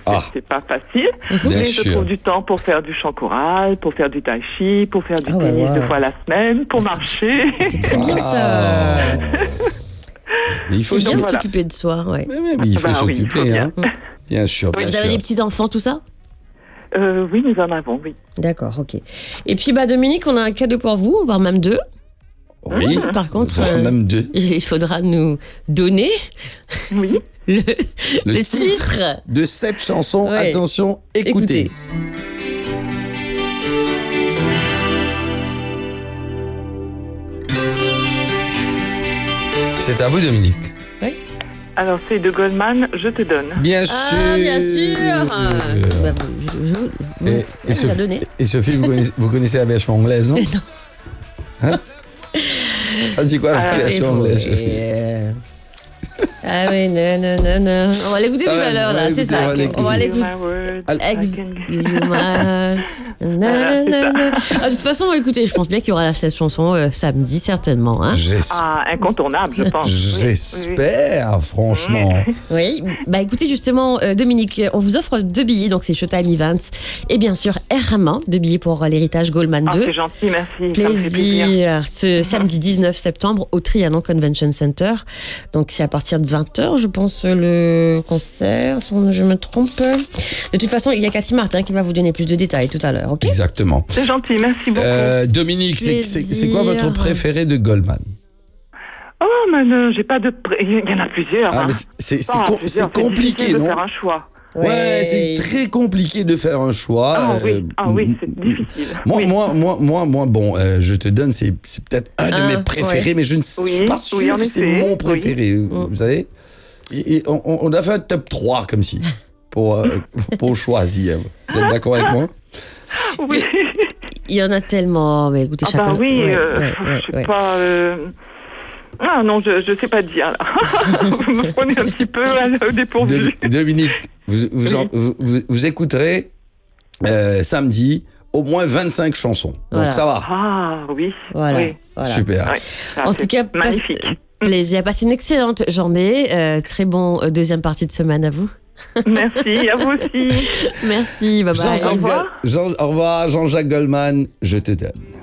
c'est pas facile. Bien Mais sûr. je trouve du temps pour faire du chant choral, pour faire du tai chi, pour faire du tennis 2 fois la semaine, pour marcher. C'est très bien ça. Mais il faut C'est bien de voilà. s'occuper de soi, ouais. mais il faut Bah oui, il faut s'occuper, bien. hein. Bien sûr, bien Vous sûr. avez des petits-enfants, tout ça? Oui, nous en avons, oui. D'accord, ok. Et puis, Dominique, on a un cadeau pour vous, voire même 2. Oui. Par contre, Voire même 2. il faudra nous donner Oui. le titre. de cette chanson. Ouais. Attention, écoutez. C'est à vous, Dominique. Alors, c'est de Goldman, Je te donne. Bien sûr. Ah, bien sûr. Bah, vous Et vous Sophie, l'a donné. et Sophie, vous connaissez la version anglaise, non? Non. Hein? Ça dit quoi la Ah, c'est version faux. anglaise, Sophie? Ah oui, non. On va l'écouter Ça tout va, à l'heure, on va là, c'est l'écouter, ça. on va l'écouter. On va l'écouter. My word, I Ex- can- Give you my- Nanana. Ah, de toute façon, on va écouter. Je pense bien qu'il y aura cette chanson samedi, certainement. Hein. Incontournable, je pense. J'espère, franchement. Oui. Bah écoutez, justement, Dominique, on vous offre 2 billets. Donc, c'est Showtime Events. Et bien sûr, RMA, 2 billets pour l'héritage Goldman 2. C'est gentil, merci. Ça me fait plaisir. Plaisir. Ce samedi 19 septembre au Trianon Convention Center. Donc, c'est à partir de 20h, je pense, le concert, si je me trompe. De toute façon, il y a Cassie Martin qui va vous donner plus de détails tout à l'heure, ok? Exactement. C'est gentil, merci beaucoup. Dominique, c'est quoi votre Plaisir. préféré de Goldman? Oh, mais j'ai pas de... Il y en a plusieurs. Ah, hein. mais c'est Ah, je veux dire, c'est compliqué, difficile de non? faire un choix. Ouais, c'est très compliqué de faire un choix. Oui, c'est difficile. Moi, Oui. bon, je te donne, c'est peut-être un de mes préférés, mais je ne suis pas sûr en que c'est effet, mon préféré, vous savez. Et on a fait un top 3 comme si, pour choisir. Vous êtes d'accord avec moi? Oui. Il y en a tellement, mais écoutez, chacun... Oui, Ouais, je sais pas... Ah non, je sais pas dire, là. Vous me prenez un petit peu au dépourvu. Dominique, vous écouterez samedi au moins 25 chansons. Voilà. Donc ça va. Ah oui. Voilà. Oui. Voilà. Super. Ouais, ça, En c'est tout cas, magnifique. plaisir. Passez une excellente journée. Très bon deuxième partie de semaine à vous. Merci, à vous aussi. Merci, bye bye. Au revoir, Jean-Jacques Goldman, je te donne.